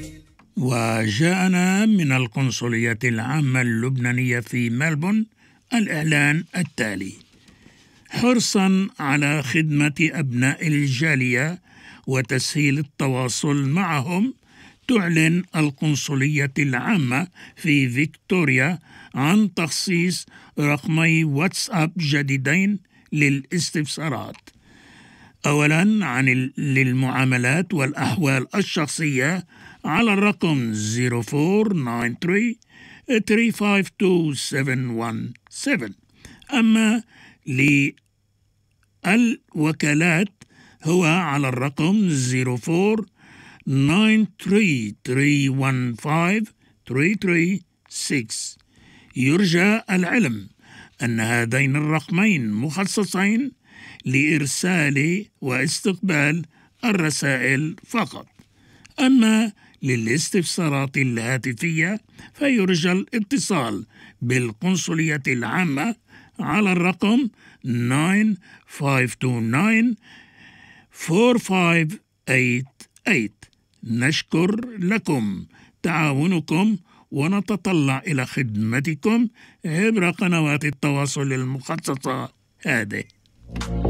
وجاءنا من القنصلية العامة اللبنانية في ملبون الإعلان التالي: حرصا على خدمة أبناء الجالية وتسهيل التواصل معهم، تعلن القنصلية العامة في فيكتوريا عن تخصيص رقمي واتساب جديدين للاستفسارات. أولا للمعاملات والأحوال الشخصية على الرقم 0493 352717. أما للوكالات هو على الرقم 0493315336. يرجى العلم أن هذين الرقمين مخصصين لإرسال واستقبال الرسائل فقط. أما للاستفسارات الهاتفية فيرجى الاتصال بالقنصلية العامة على الرقم 95294588. نشكر لكم تعاونكم ونتطلع إلى خدمتكم عبر قنوات التواصل المخصصة هذه.